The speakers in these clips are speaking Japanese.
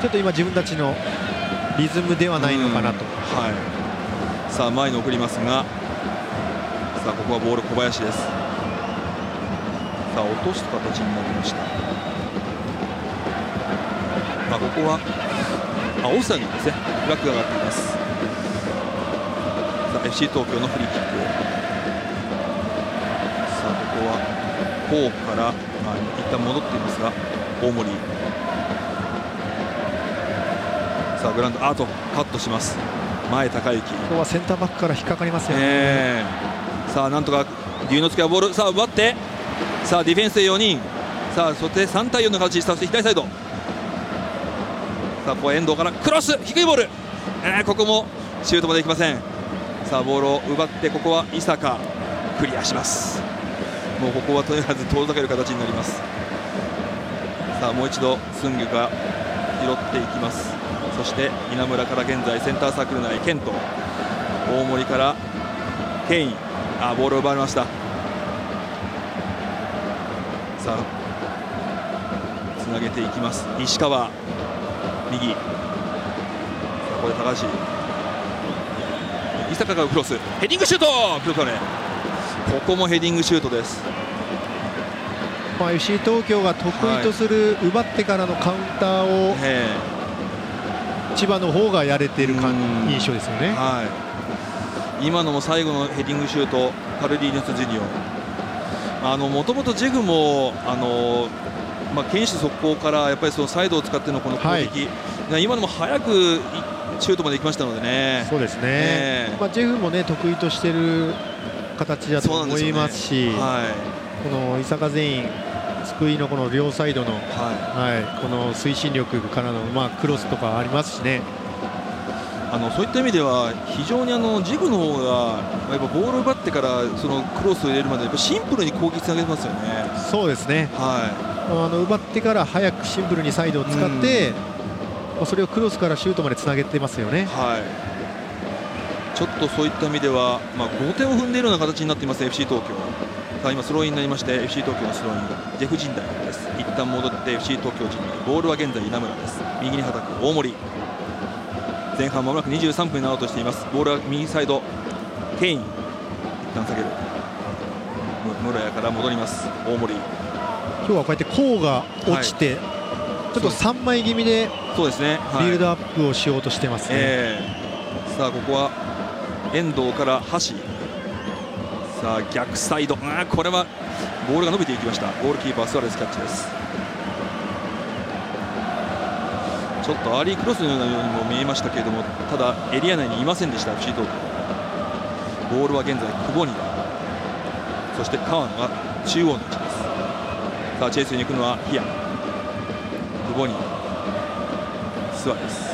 ちょっと今自分たちのリズムではないのかなと。 はい、さあ前に送りますが、さあここはボール小林です。さあ落とす形になりました。ここはオフサイドですね。フラッグが上がっています。さあ FC 東京のフリーキック。さあここはホーから一旦戻っていますが、大森。さあグラウンドカットします。前高之。 ここはセンターバックから引っかかりますよね。 さあなんとか龍之介はボールさあ奪って、さあディフェンスで4人、さあそして3対4の形、そして左サイド、さあここ遠藤からクロス、低いボール、ここもシュートまでいきません。さあボールを奪って、ここは伊坂クリアします。もうここはとりあえず遠ざける形になります。さあもう一度スンギュが拾っていきます。そして稲村から現在センターサークル内、ケント、大森からケイン、ボールを奪われました。さあつなげていきます。石川右、さあここで高橋、伊坂がクロス、ヘディングシュート、ここもヘディングシュートです。 FC 東京が得意とする奪ってからのカウンターを千葉の方がやれている印象ですよね。 今のも最後のヘディングシュート、カルディーニョス・ジュニオ、もともとジェフも堅守速攻からやっぱりそのサイドを使ってのこの攻撃、今のも早くシュートまで行きましたのでね。 そうですね、ジェフもね得意としている形だと思いますし、この伊坂全員救いのこの両サイドの、この推進力からのクロスとかありますしね。 そういった意味では非常にジグの方がやっぱボールを奪ってからそのクロスを入れるまでやっぱシンプルに攻撃つなげますよね。 そうですね、奪ってから早くシンプルにサイドを使って、それをクロスからシュートまでつなげてますよね。 ちょっとそういった意味では、5点を踏んでいるような形になっています FC 東京。今スローインになりまして FC 東京のスローイン、ジェフ陣内です。一旦戻って FC 東京陣内、ボールは現在稲村です。右にはたく大森、前半まもなく23分になろうとしています。ボールは右サイド、ケイン、一旦下げる、室谷から戻ります。大森、 今日はこうやって甲が落ちて、ちょっと3枚気味でビルドアップをしようとしてますね。 さあここは遠藤から橋、さあ逆サイド、これはボールが伸びていきました。ゴールキーパースアレスキャッチです。ちょっとアーリークロスのようにも見えましたけれども、ただエリア内にいませんでした FC 東京。ボールは現在久保に、そして川野が中央の位置です。さあチェイスに行くのはヒア、久保にスアレス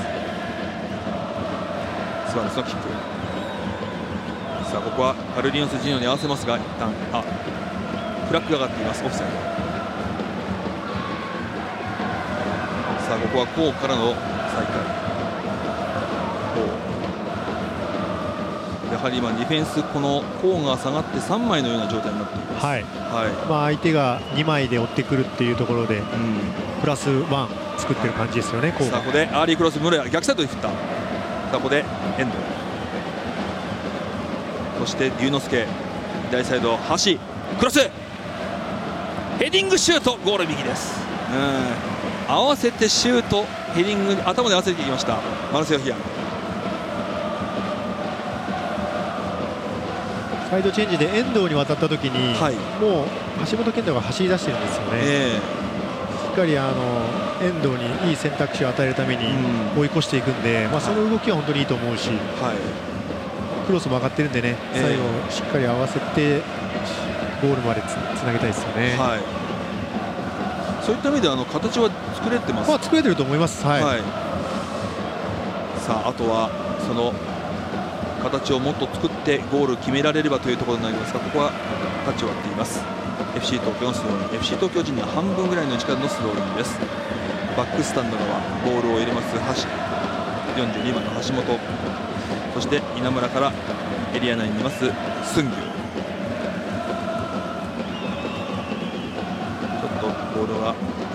のキック。さあここはカルディノス・ジュニオに合わせますが、一旦フラッグが上がっています。オフサイド。さあここはコーからの再開。やはり今ディフェンス、このコーが下がって3枚のような状態になっています。 相手が2枚で追ってくるっていうところで、プラス1作ってる感じですよね。 さあここでアーリークロス、室谷逆サイドに振った。さあここで遠藤、そして龍之介、左サイド橋、クロス、ヘディングシュート、ゴール右です。合わせてシュート、ヘディング、頭で合わせていきましたマルセロ・ヒア。 サイドチェンジで遠藤に渡った時に、もう橋本健太が走り出してるんですよね。しっかり遠藤にいい選択肢を与えるために追い越していくんで、その動きは本当にいいと思うし、クロスも上がってるんでね、最後しっかり合わせてゴールまでつなげたいですよね。 そういった意味では形は作れてます。 作れてると思います。さああとはその形をもっと作ってゴール決められればというところになりますが、ここはタッチを割っています。 FC 東京のスローイン、 FC 東京陣には半分ぐらいの力のスローインです。バックスタンド側、ボールを入れます橋、42番の橋本、そして稲村からエリア内にいますスンギュ。ちょっとボールは